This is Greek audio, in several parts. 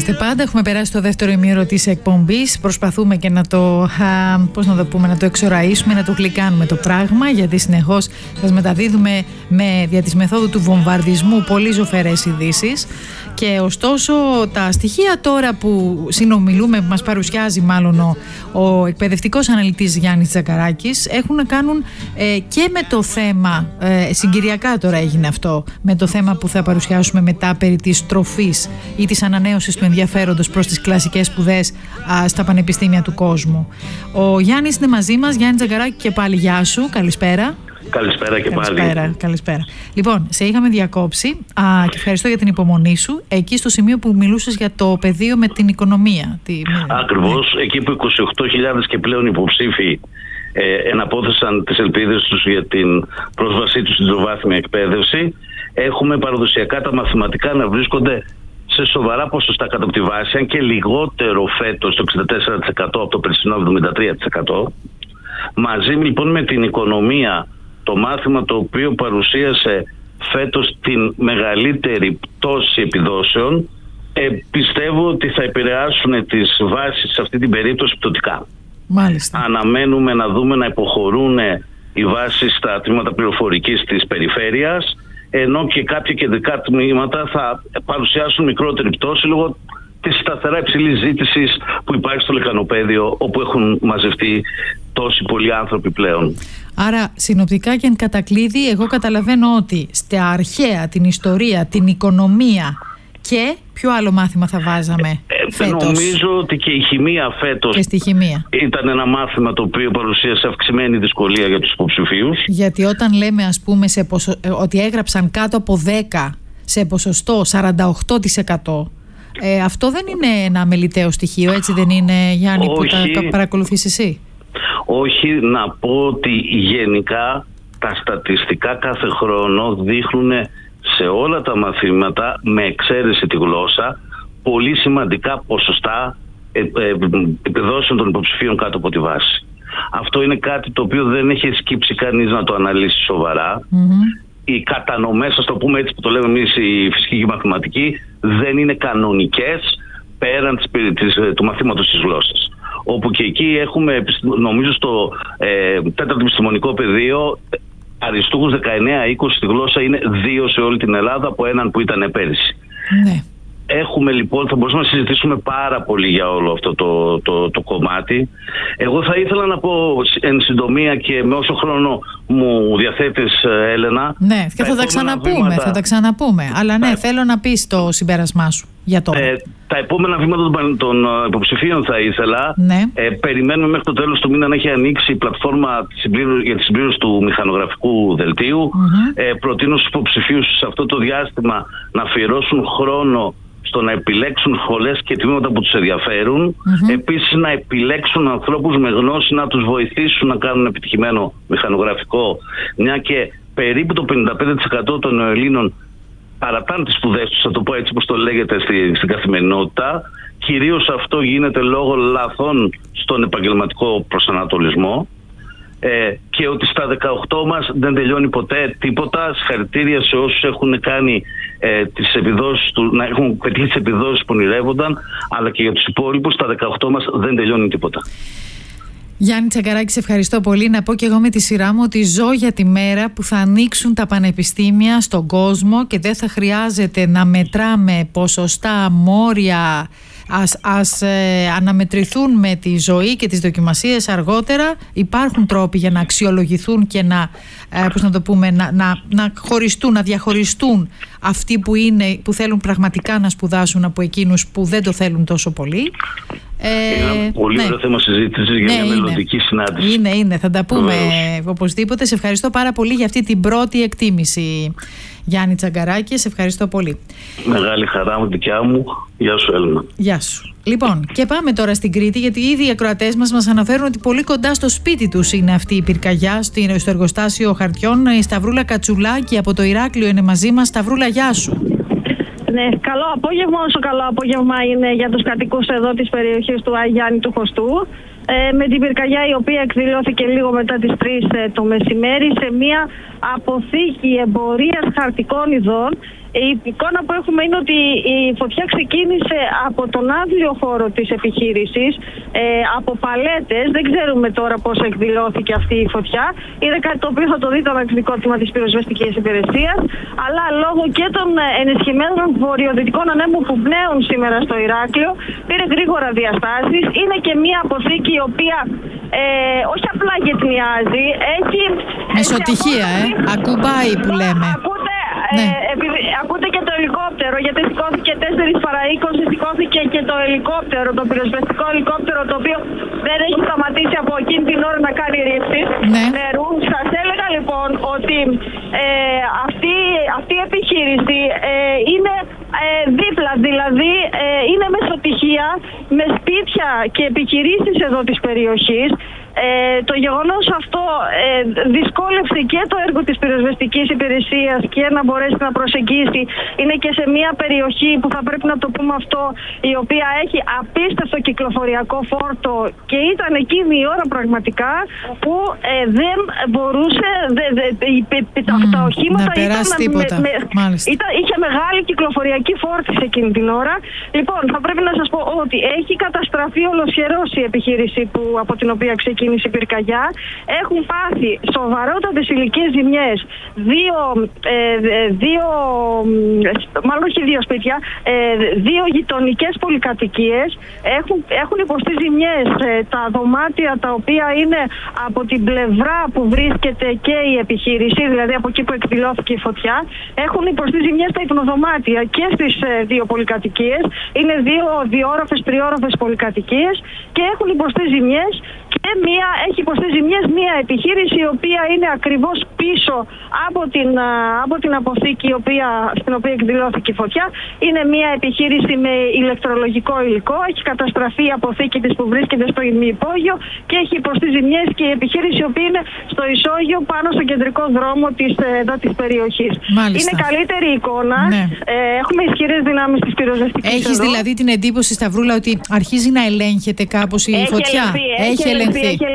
είμαστε πάντα. Έχουμε περάσει το δεύτερο ημίωρο της εκπομπής. Προσπαθούμε και να το, να το εξοραίσουμε, να το γλυκάνουμε το πράγμα, γιατί συνεχώς σας μεταδίδουμε δια της μεθόδου του βομβαρδισμού πολύ ζωφερές ειδήσεις. Και ωστόσο τα στοιχεία τώρα που συνομιλούμε, που μας παρουσιάζει μάλλον ο εκπαιδευτικός αναλυτής Γιάννης Τζακαράκης, έχουν να κάνουν και με το θέμα, συγκυριακά τώρα έγινε αυτό, με το θέμα που θα παρουσιάσουμε μετά περί της τροφής ή της ανανέωσης του ενδιαφέροντος προς τις κλασικές σπουδές στα πανεπιστήμια του κόσμου. Ο Γιάννης είναι μαζί μας. Γιάννη Τζακαράκη, και πάλι γεια σου, καλησπέρα. Καλησπέρα και πάλι. Καλησπέρα. Λοιπόν, σε είχαμε διακόψει και ευχαριστώ για την υπομονή σου εκεί στο σημείο που μιλούσες για το πεδίο με την οικονομία. Ακριβώς, εκεί που 28.000 και πλέον υποψήφοι εναπόθεσαν τις ελπίδες τους για την πρόσβασή τους στην τριτοβάθμια εκπαίδευση, έχουμε παραδοσιακά τα μαθηματικά να βρίσκονται σε σοβαρά ποσοστά κάτω από τη βάση, αν και λιγότερο φέτος, το 64% από το περσινό 73%. Μαζί λοιπόν με την οικονομία, το μάθημα το οποίο παρουσίασε φέτος την μεγαλύτερη πτώση επιδόσεων, πιστεύω ότι θα επηρεάσουν τις βάσεις σε αυτή την περίπτωση πτωτικά. Μάλιστα. Αναμένουμε να δούμε να υποχωρούν οι βάσεις στα τμήματα πληροφορικής της περιφέρειας, ενώ και κάποια κεντρικά τμήματα θα παρουσιάσουν μικρότερη πτώση λόγω της σταθερά υψηλής ζήτησης που υπάρχει στο λεκανοπαίδιο, όπου έχουν μαζευτεί τόσοι πολλοί άνθρωποι πλέον. Άρα συνοπτικά και εν κατακλείδη, εγώ καταλαβαίνω ότι στα αρχαία, την ιστορία, την οικονομία και ποιο άλλο μάθημα θα βάζαμε φέτος? Νομίζω ότι και η χημεία φέτος και στη χημεία ήταν ένα μάθημα το οποίο παρουσίασε αυξημένη δυσκολία για τους υποψηφίους. Γιατί όταν λέμε ας πούμε ότι έγραψαν κάτω από 10 σε ποσοστό 48%, αυτό δεν είναι ένα αμεληταίο στοιχείο, έτσι δεν είναι, Γιάννη? Όχι, που τα παρακολουθείς εσύ? Όχι, να πω ότι γενικά τα στατιστικά κάθε χρόνο δείχνουν σε όλα τα μαθήματα, με εξαίρεση τη γλώσσα, πολύ σημαντικά ποσοστά επιδόσεων των υποψηφίων κάτω από τη βάση. Αυτό είναι κάτι το οποίο δεν έχει σκύψει κανείς να το αναλύσει σοβαρά. Οι κατανομές, ας το πούμε έτσι που το λέμε εμείς οι φυσικοί και οι μαθηματικοί, δεν είναι κανονικές πέραν του μαθήματος της γλώσσας. Όπου και εκεί έχουμε, νομίζω στο τέταρτο επιστημονικό πεδίο, αριστούχους 19-20 στη γλώσσα είναι 2 σε όλη την Ελλάδα από έναν που ήταν πέρυσι. Ναι. Έχουμε λοιπόν, θα μπορούσαμε να συζητήσουμε πάρα πολύ για όλο αυτό το κομμάτι. Εγώ θα ήθελα να πω εν συντομία και με όσο χρόνο μου διαθέτεις, Έλενα. Ναι, και θα τα ξαναπούμε. Αλλά ναι, θέλω να πεις το συμπέρασμά σου για τώρα. Τα επόμενα βήματα των υποψηφίων θα ήθελα. Ναι. Περιμένουμε μέχρι το τέλος του μήνα να έχει ανοίξει η πλατφόρμα για τη συμπλήρωση του μηχανογραφικού δελτίου. Προτείνω στους υποψηφίους σε αυτό το διάστημα να αφιερώσουν χρόνο στο να επιλέξουν σχολές και τμήματα που τους ενδιαφέρουν. Επίσης να επιλέξουν ανθρώπους με γνώση να τους βοηθήσουν να κάνουν επιτυχημένο μηχανογραφικό, μια και περίπου το 55% των Ελλήνων παρατάνε τις σπουδές τους, θα το πω έτσι όπως το λέγεται στην καθημερινότητα. Κυρίως αυτό γίνεται λόγω λαθών στον επαγγελματικό προσανατολισμό. Και ότι στα 18 μας δεν τελειώνει ποτέ τίποτα. Συγχαρητήρια σε όσους έχουν κάνει τις επιδόσεις να έχουν πετύχει τις επιδόσεις που ονειρεύονταν, αλλά και για τους υπόλοιπους στα 18 μας δεν τελειώνει τίποτα. Γιάννη Τζακαράκη, σε ευχαριστώ πολύ. Να πω και εγώ με τη σειρά μου ότι ζω για τη μέρα που θα ανοίξουν τα πανεπιστήμια στον κόσμο και δεν θα χρειάζεται να μετράμε ποσοστά, μόρια. Ας αναμετρηθούν με τη ζωή και τις δοκιμασίες αργότερα. Υπάρχουν τρόποι για να αξιολογηθούν και να χωριστούν, να διαχωριστούν αυτοί που θέλουν πραγματικά να σπουδάσουν από εκείνους που δεν το θέλουν τόσο πολύ. Είναι ένα πολύ ωραίο θέμα συζήτησης για μια μελλοντική συνάντηση. Είναι, θα τα πούμε οπωσδήποτε. Σε ευχαριστώ πάρα πολύ για αυτή την πρώτη εκτίμηση, Γιάννη Τζακαράκη. Σε ευχαριστώ πολύ. Μεγάλη χαρά μου, δικιά μου. Γεια σου, Έλληνα. Γεια σου. Λοιπόν, και πάμε τώρα στην Κρήτη, γιατί ήδη οι ακροατές μας αναφέρουν ότι πολύ κοντά στο σπίτι τους είναι αυτή η πυρκαγιά, στο εργοστάσιο χαρτιών. Η Σταυρούλα Κατσουλάκη από το Ηράκλειο είναι μαζί μας. Σταυρούλα, γεια σου. Ναι, καλό απόγευμα. Όσο καλό απόγευμα είναι για τους κατοικούς εδώ της περιοχής του Αγιάννη του Χωστού. Με την πυρκαγιά η οποία εκδηλώθηκε λίγο μετά τις 3 το μεσημέρι σε μια αποθήκη εμπορίας χαρτικών ειδών Η εικόνα που έχουμε είναι ότι η φωτιά ξεκίνησε από τον άδειο χώρο της επιχείρησης, από παλέτες. Δεν ξέρουμε τώρα πώς εκδηλώθηκε αυτή η φωτιά. Είναι κάτι το οποίο θα το δει το ανακτικό τμήμα της πυροσβεστικής υπηρεσίας. Αλλά λόγω και των ενισχυμένων βορειοδυτικών ανέμων που πνέουν σήμερα στο Ηράκλειο, πήρε γρήγορα διαστάσεις. Είναι και μια αποθήκη η οποία όχι απλά γετνιάζει, έχει... Μεσοτυχία, ακουμπάει που λέμε. Ακούτε και το ελικόπτερο, γιατί σηκώθηκε 4 παρά 20, σηκώθηκε και το ελικόπτερο, το πυροσβεστικό ελικόπτερο, το οποίο δεν έχει σταματήσει από εκείνη την ώρα να κάνει ρήψεις νερού. Σας έλεγα λοιπόν ότι αυτή η επιχείρηση είναι δίπλα, δηλαδή είναι μεσοτυχία με σπίτια και επιχειρήσεις εδώ της περιοχής. Το γεγονός αυτό δυσκόλευσε και το έργο της πυροσβεστικής υπηρεσίας και να μπορέσει να προσεγγίσει. Είναι και σε μια περιοχή που θα πρέπει να το πούμε αυτό, η οποία έχει απίστευτο κυκλοφοριακό φόρτο και ήταν εκείνη η ώρα πραγματικά που δεν μπορούσε τα οχήματα να περάσει τίποτα. Είχε μεγάλη κυκλοφοριακή φόρτιση εκείνη την ώρα. Λοιπόν, θα πρέπει να σας πω ότι έχει καταστραφεί ολοσχερώς η επιχείρηση από την οποία ξεκίνησε η πυρκαγιά. Έχουν πάθει σοβαρότατες υλικές ζημιές. Μάλλον όχι δύο σπίτια, 2 γειτονικές πολυκατοικίες. Έχουν υποστεί ζημιές τα δωμάτια τα οποία είναι από την πλευρά που βρίσκεται και η επιχείρηση, δηλαδή από εκεί που εκδηλώθηκε η φωτιά. Έχουν υποστεί ζημιές στα υπνοδωμάτια και στις 2 πολυκατοικίες. Είναι 2 διόροφες, 3όροφες πολυκατοικίες και έχουν υποστεί ζημιές. Και έχει υποστεί ζημιές μια επιχείρηση η οποία είναι ακριβώς πίσω από την αποθήκη στην οποία εκδηλώθηκε η φωτιά. Είναι μια επιχείρηση με ηλεκτρολογικό υλικό. Έχει καταστραφεί η αποθήκη της που βρίσκεται στο ημιυπόγειο και έχει υποστεί ζημιές και η επιχείρηση η οποία είναι στο ισόγειο πάνω στο κεντρικό δρόμο της περιοχής. Είναι καλύτερη εικόνα. Ναι. Έχουμε ισχυρές δυνάμεις της πυροσβεστικής. Έχεις δηλαδή την εντύπωση, Σταυρούλα, ότι αρχίζει να ελέγχεται κάπως η φωτιά? Έχει ελεγχθεί.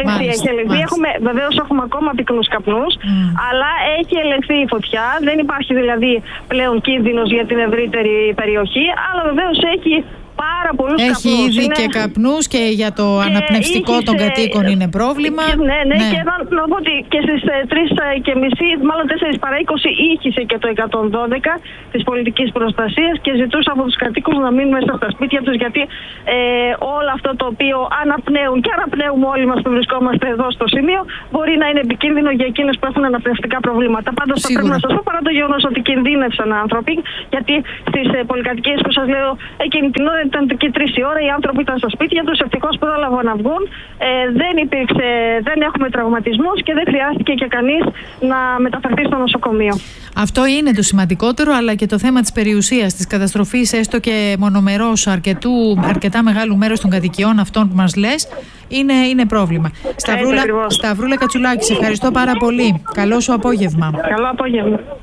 Βεβαίως έχουμε ακόμα πυκνούς καπνούς, αλλά έχει ελεγχθεί η φωτιά. Δεν υπάρχει δηλαδή πλέον κίνδυνος για την ευρύτερη περιοχή, αλλά βεβαίως έχει πάρα πολλούς καπνούς. Έχει ήδη και καπνούς και για το αναπνευστικό των κατοίκων είναι πρόβλημα. Ναι. Και να πω ότι και στις 3:30, μάλλον 4 παρά 20, ήχησε και το 112 της πολιτικής προστασίας και ζητούσε από τους κατοίκους να μείνουν μέσα στα σπίτια τους, γιατί όλο αυτό το οποίο αναπνέουν και αναπνέουμε όλοι μας που βρισκόμαστε εδώ στο σημείο μπορεί να είναι επικίνδυνο για εκείνους που έχουν αναπνευστικά προβλήματα. Πάντως θα πρέπει να σας πω, παρά το γεγονός ότι κινδύνευσαν άνθρωποι, γιατί στις πολυκατοικίες που σας λέω εκείνη την ώρα ήταν και 3 η ώρα, οι άνθρωποι ήταν στα σπίτια τους, ευτυχώς πρόλαβαν να βγουν. Δεν έχουμε τραυματισμούς και δεν χρειάστηκε και κανείς να μεταφερθεί στο νοσοκομείο. Αυτό είναι το σημαντικότερο, αλλά και το θέμα της περιουσίας, της καταστροφής, έστω και μονομερός αρκετά μεγάλου μέρους των κατοικιών αυτών που μας λες, είναι πρόβλημα. Σταυρούλα Κατσουλάκη, σε ευχαριστώ πάρα πολύ. Καλό σου απόγευμα. Καλό απόγευμα.